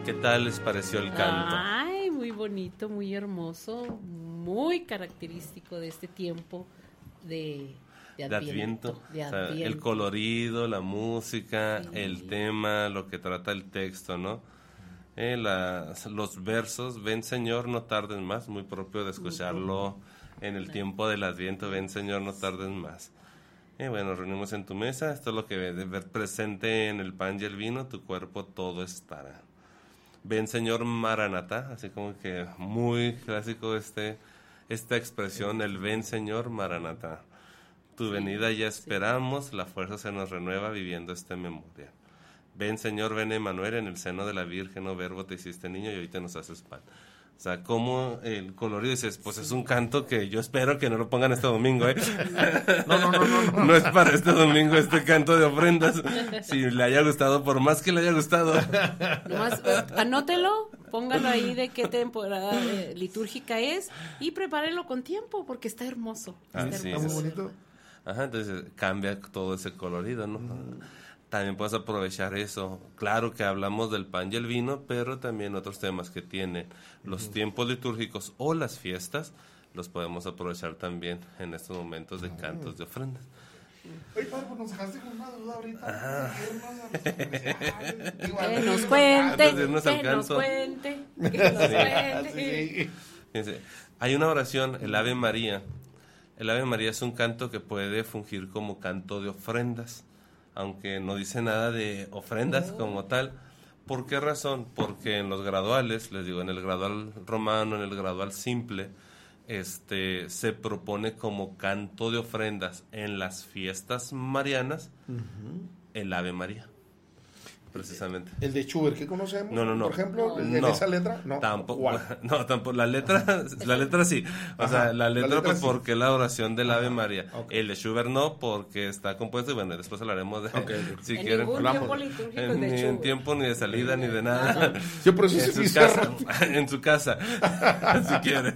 ¿Qué tal les pareció el canto? Ay, muy bonito, muy hermoso, muy característico de este tiempo de Adviento. O sea, el colorido, la música, Sí. el tema, lo que trata el texto, ¿no? Los versos, ven Señor, no tardes más, muy propio de escucharlo en el tiempo del Adviento, ven Señor, no tardes más. Bueno, reunimos en tu mesa, esto es lo que debes ver presente en el pan y el vino, tu cuerpo todo estará. Ven Señor, Maranatá, así como que muy clásico esta expresión, el ven Señor, Maranatá. Tu venida ya esperamos, la fuerza se nos renueva viviendo esta memoria. Ven Señor, ven Emmanuel, en el seno de la Virgen, o Verbo te hiciste niño y hoy te nos haces pan. O sea, como el colorido, dices, pues es un canto que yo espero que no lo pongan este domingo, ¿eh? No. No es para este domingo este canto de ofrendas. Si le haya gustado, por más que le haya gustado. Nomás, anótelo, póngalo ahí de qué temporada litúrgica es y prepárelo con tiempo porque está hermoso. Así Está muy bonito. Ajá, entonces cambia todo ese colorido, ¿no? También puedes aprovechar eso. Claro que hablamos del pan y el vino, pero también otros temas que tienen los tiempos litúrgicos o las fiestas, los podemos aprovechar también en estos momentos de cantos de ofrendas. Oye, padre, pues nos dejaste con una duda ahorita. Que nos cuente, Antes de irnos al que nos canto. cuente, que nos cuente. Sí. Fíjense, hay una oración, el Ave María. El Ave María es un canto que puede fungir como canto de ofrendas, aunque no dice nada de ofrendas como tal. ¿Por qué razón? Porque en los graduales, les digo, en el gradual romano, en el gradual simple, se propone como canto de ofrendas en las fiestas marianas el Ave María, precisamente. El de Schubert, ¿qué conocemos? No. Por ejemplo, ¿en No. esa letra? No. Tampoco, ¿Cuál? no, tampoco, la letra sí, o Ajá, sea, la letra pues sí. porque la oración del Ave María, okay. el de Schubert no, porque está compuesto, y bueno, después hablaremos de, Okay. si En quieren, ningún tiempo litúrgico es de ni en Schubert. tiempo, ni de salida, ni de nada, Yo por eso en se me su hizo casa, raro. en su casa, si quieren,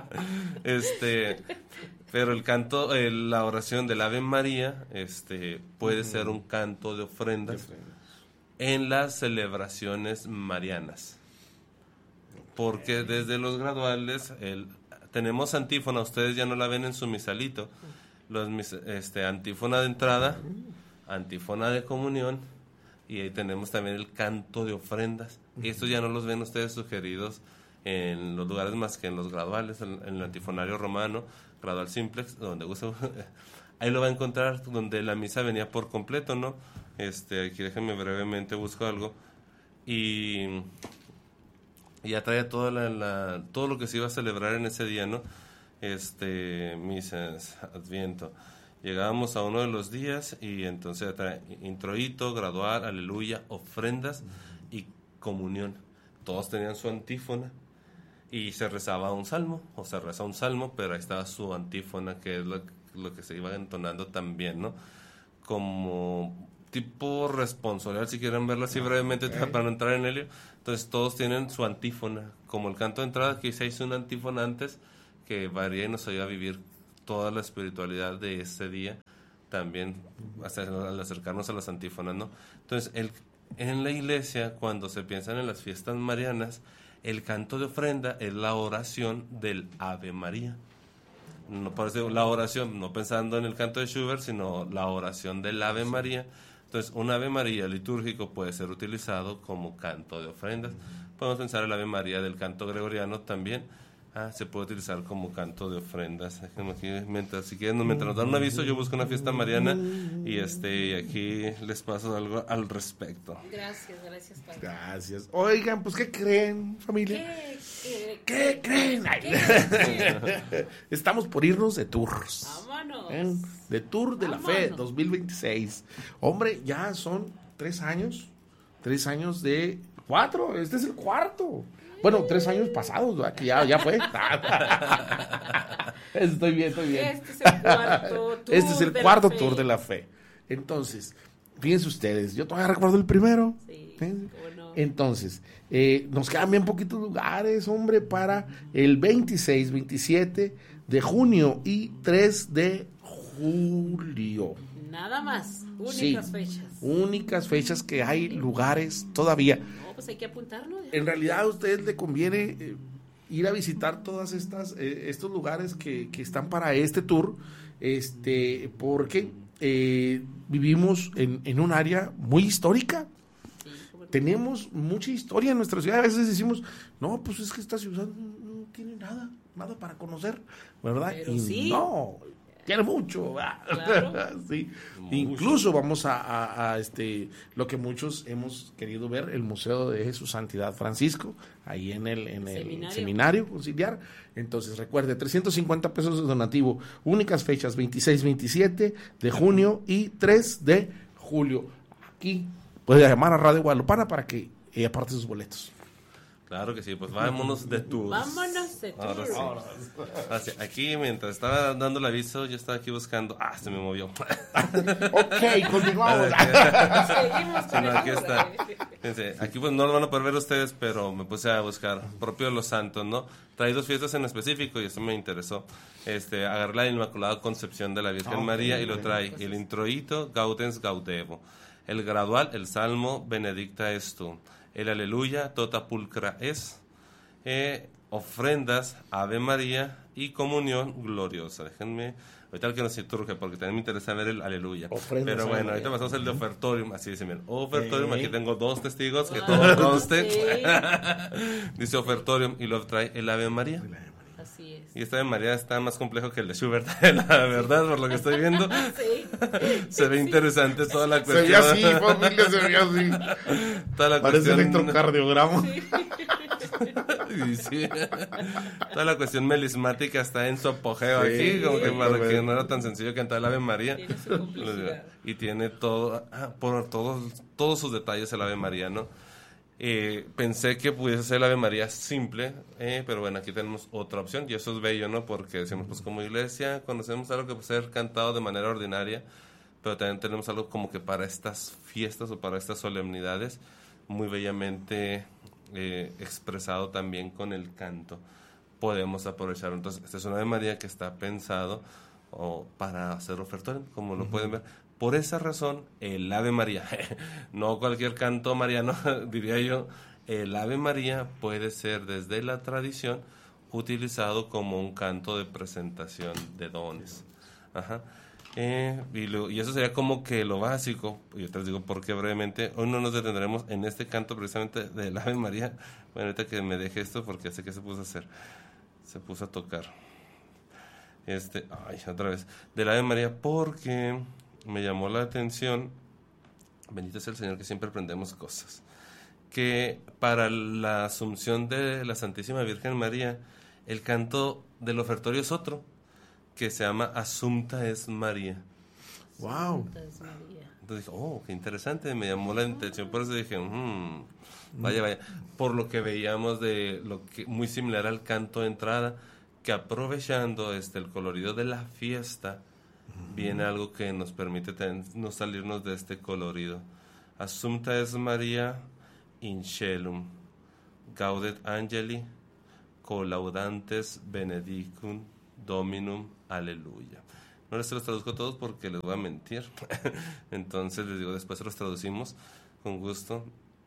pero el canto, la oración del Ave María, puede ser un canto de ofrendas en las celebraciones marianas, porque desde los graduales tenemos antífona, ustedes ya no la ven en su misalito, antífona de entrada, antífona de comunión, y ahí tenemos también el canto de ofrendas. Estos ya no los ven ustedes sugeridos en los lugares más que en los graduales, en el antifonario romano, gradual simplex, donde gusta, ahí lo va a encontrar, donde la misa venía por completo, ¿no? Aquí déjenme brevemente, busco algo, y ya traía todo lo que se iba a celebrar en ese día, ¿no? Misas, Adviento. Llegábamos a uno de los días y entonces trae introito, gradual, aleluya, ofrendas y comunión. Todos tenían su antífona y se rezaba un salmo, pero ahí estaba su antífona, que es lo que se iba entonando también, ¿no? Como tipo responsorial, si quieren verlo así brevemente, para no entrar en ello. Entonces todos tienen su antífona, como el canto de entrada, que se hizo una antífona antes, que varía y nos ayuda a vivir toda la espiritualidad de ese día, también al acercarnos a las antífonas, ¿no? Entonces, en la iglesia, cuando se piensan en las fiestas marianas, el canto de ofrenda es la oración del Ave María. No parece la oración, no pensando en el canto de Schubert, sino la oración del Ave María. Entonces, un Ave María litúrgico puede ser utilizado como canto de ofrendas. Podemos pensar el Ave María del canto gregoriano también. Se puede utilizar como canto de ofrendas. Mientras nos dan un aviso, yo busco una fiesta mariana y aquí les paso algo al respecto. Gracias, padre. Gracias. Oigan, pues, ¿qué creen, familia? ¿Qué creen? Ay. Estamos por irnos de tours. Vámonos. De Tour de la Fe 2026. Hombre, ya son 3 años. 3 años de 4. Este es el cuarto. Bueno, 3 años pasados, ¿verdad? Que ya fue. Estoy bien. Este es el cuarto tour. Tour de la Fe. Entonces, fíjense ustedes, yo todavía recuerdo el primero. Sí, no. Entonces, nos quedan bien poquitos lugares, hombre, para el 26, 27 de junio y 3 de julio. Nada más, únicas Sí, fechas. únicas fechas que hay lugares todavía. No, pues hay que apuntarnos. En realidad a usted le conviene ir a visitar todas estos lugares que están para este tour, porque vivimos en un área muy histórica. Sí, como- Tenemos mucha historia en nuestra ciudad. A veces decimos, no, pues es que esta ciudad no tiene nada para conocer, ¿verdad? Pero y sí. no, tiene mucho, ¿verdad? Claro. Sí. Mucho. Incluso vamos a lo que muchos hemos querido ver, el Museo de Su Santidad Francisco, ahí en el seminario conciliar. Entonces, recuerde, 350 pesos de donativo, únicas fechas, 26, 27 de junio y 3 de julio. Aquí puede llamar a Radio Guadalupana para que aparte sus boletos. Claro que sí, pues vámonos de tours. Vámonos de Ahora tour. sí. Ahora sí, aquí mientras estaba dando el aviso, yo estaba aquí buscando. Se me movió. Ok, continuamos. Seguimos Sí, con no, el aquí tour. está. Fíjense, aquí pues no lo van a poder ver ustedes, pero me puse a buscar propio de los santos, ¿no? Trae 2 fiestas en específico y eso me interesó. Agarré la Inmaculada Concepción de la Virgen María y lo trae el introito Gaudens Gaudevo, el gradual, el Salmo Benedicta es tu, el Aleluya Tota Pulcra es, ofrendas Ave María y comunión gloriosa. Déjenme, ahorita el que nos turge porque también me interesa ver el Aleluya. Ofrendas Pero Ave bueno, María. ahorita pasamos el de ofertorium, así dice bien. Ofertorium, Sí. aquí tengo 2 testigos, que Ah, todo conste. sí. Dice ofertorium y lo trae el Ave María. Así es. Y este Ave María está más complejo que el de Schubert, la verdad, por lo que estoy viendo. Sí. Se ve interesante toda la Se cuestión. veía así, familia, se veía así. Toda la Parece cuestión, electrocardiograma. y sí. Toda la cuestión melismática está en su apogeo Sí, aquí, como que para sí. que no era tan sencillo cantar el Ave María. Tiene su complejidad. Y tiene todo, por todos sus detalles el Ave María, ¿no? Pensé que pudiese ser el Ave María simple, pero bueno, aquí tenemos otra opción y eso es bello, ¿no? Porque decimos, pues como iglesia conocemos algo que puede ser cantado de manera ordinaria, pero también tenemos algo como que para estas fiestas o para estas solemnidades, muy bellamente expresado también con el canto. Podemos aprovechar. Entonces, este es un Ave María que está pensado para hacer ofertorio, como lo pueden ver. Por esa razón, el Ave María, no cualquier canto mariano, diría yo, el Ave María puede ser desde la tradición utilizado como un canto de presentación de dones. Ajá. Y eso sería como que lo básico. Yo te les digo porque brevemente, hoy no nos detendremos en este canto precisamente del Ave María. Bueno, ahorita que me deje esto porque sé que se puso a hacer. Se puso a tocar. Otra vez. Del Ave María porque me llamó la atención, bendito sea el Señor que siempre aprendemos cosas, que para la Asunción de la Santísima Virgen María, el canto del ofertorio es otro, que se llama Assumpta es María. Wow. Entonces, María. Entonces dije, qué interesante, me llamó la atención, por eso dije, vaya, por lo que veíamos de lo que muy similar al canto de entrada, que aprovechando el colorido de la fiesta, viene algo que nos permite no salirnos de este colorido. Assumpta es María in celum, gaudet angeli, colaudantes benedicum dominum, aleluya. No les los traduzco todos porque les voy a mentir. Entonces les digo, después los traducimos con gusto.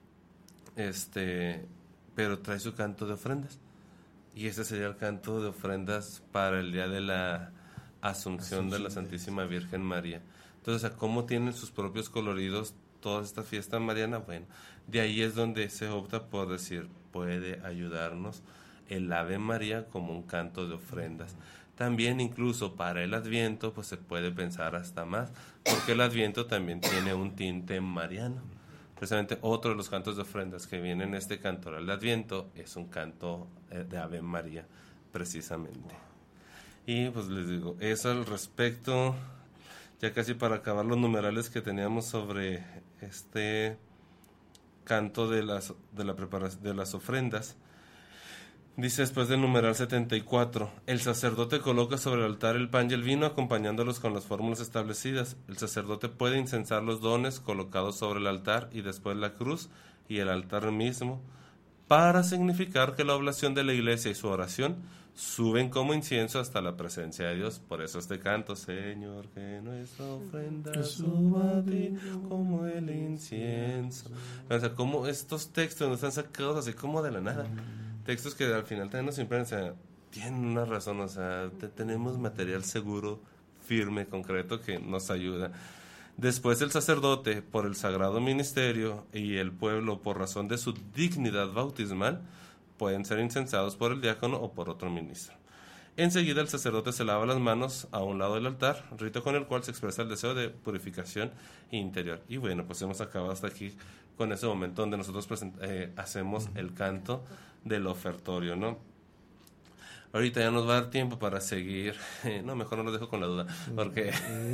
Pero trae su canto de ofrendas. Y ese sería el canto de ofrendas para el día de la Asunción de la Santísima Virgen María. Entonces, ¿cómo tienen sus propios coloridos toda esta fiesta mariana? Bueno, de ahí es donde se opta por decir, puede ayudarnos el Ave María como un canto de ofrendas. También incluso para el Adviento, pues se puede pensar hasta más, porque el Adviento también tiene un tinte mariano. Precisamente otro de los cantos de ofrendas que viene en este cantoral de Adviento es un canto de Ave María, precisamente. Y pues les digo, eso al respecto, ya casi para acabar los numerales que teníamos sobre este canto de las ofrendas. Dice después del numeral 74, el sacerdote coloca sobre el altar el pan y el vino acompañándolos con las fórmulas establecidas. El sacerdote puede incensar los dones colocados sobre el altar y después la cruz y el altar mismo para significar que la oblación de la iglesia y su oración suben como incienso hasta la presencia de Dios. Por eso este canto, Señor, que nuestra ofrenda suba a ti como el incienso. O sea, como estos textos no están sacados así como de la nada. Textos que al final también nos impregnan, o sea, tienen una razón, o sea, tenemos material seguro, firme, concreto, que nos ayuda. Después el sacerdote, por el sagrado ministerio, y el pueblo, por razón de su dignidad bautismal, pueden ser incensados por el diácono o por otro ministro. Enseguida el sacerdote se lava las manos a un lado del altar, rito con el cual se expresa el deseo de purificación interior. Y bueno, pues hemos acabado hasta aquí con ese momento donde nosotros hacemos el canto del ofertorio, ¿no? Ahorita ya nos va a dar tiempo para seguir. No, mejor no lo dejo con la duda, porque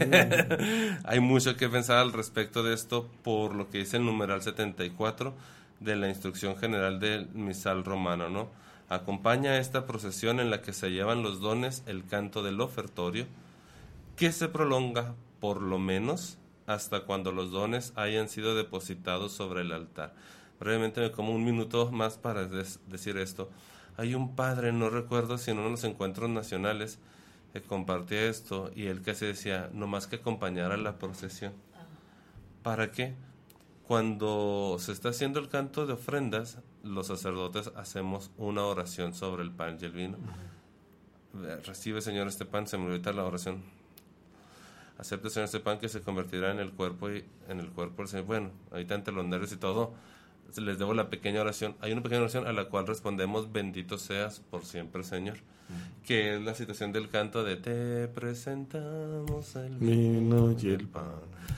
hay mucho que pensar al respecto de esto por lo que dice el numeral 74 de la Instrucción General del Misal Romano, ¿no? Acompaña esta procesión en la que se llevan los dones el canto del ofertorio, que se prolonga por lo menos hasta cuando los dones hayan sido depositados sobre el altar. Brevemente me como un minuto más para decir esto. Hay un padre, no recuerdo si en uno de los encuentros nacionales, que compartía esto, y él casi decía, no más que acompañar a la procesión. ¿Para qué? Cuando se está haciendo el canto de ofrendas, los sacerdotes hacemos una oración sobre el pan y el vino. Recibe, Señor, este pan, se me olvida la oración. Acepte, Señor, este pan que se convertirá en el cuerpo del Señor. Bueno, ahorita entre los nervios y todo, les debo la pequeña oración. Hay una pequeña oración a la cual respondemos, bendito seas por siempre, Señor, que es la situación del canto de te presentamos el vino y el pan,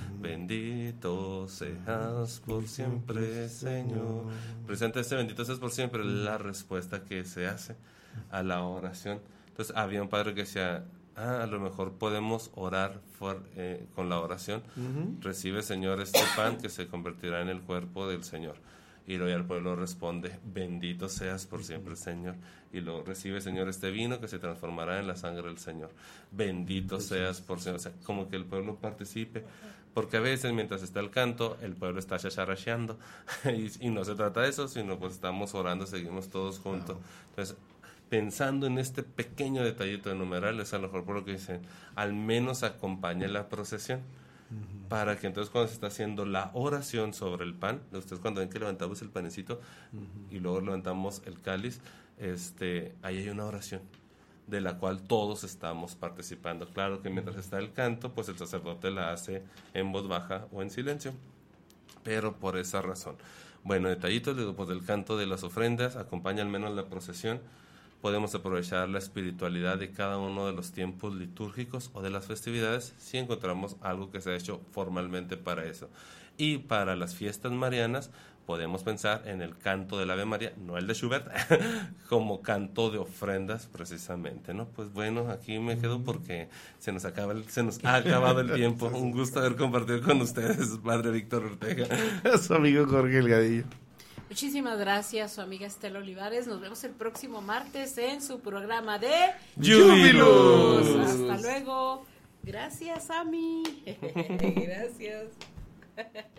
bendito seas por siempre, Señor. Presenta este bendito seas por siempre, la respuesta que se hace a la oración. Entonces había un padre que decía, a lo mejor podemos orar con la oración. Recibe, Señor, este pan que se convertirá en el cuerpo del Señor. Y luego el pueblo responde, bendito seas por siempre, Señor. Y luego recibe, Señor, este vino que se transformará en la sangre del Señor. Bendito seas por siempre. O sea, como que el pueblo participe. Porque a veces, mientras está el canto, el pueblo está chacharracheando. y no se trata de eso, sino pues estamos orando, seguimos todos juntos. Entonces, pensando en este pequeño detallito de numerales, a lo mejor por lo que dicen, al menos acompañe la procesión. Para que entonces cuando se está haciendo la oración sobre el pan, ustedes cuando ven que levantamos el panecito y luego levantamos el cáliz, ahí hay una oración de la cual todos estamos participando. Claro que mientras está el canto, pues el sacerdote la hace en voz baja o en silencio, pero por esa razón. Bueno, detallitos pues, del canto de las ofrendas, acompaña al menos la procesión. Podemos aprovechar la espiritualidad de cada uno de los tiempos litúrgicos o de las festividades si encontramos algo que se ha hecho formalmente para eso. Y para las fiestas marianas podemos pensar en el canto del Ave María, no el de Schubert, como canto de ofrendas precisamente, ¿no? Pues bueno, aquí me quedo porque se nos ha acabado el tiempo. Un gusto haber compartido con ustedes, Padre Víctor Ortega. Su amigo Jorge Delgadillo. Muchísimas gracias, su amiga Estela Olivares. Nos vemos el próximo martes en su programa de Júbilos. Hasta luego. Gracias, Ami. Gracias.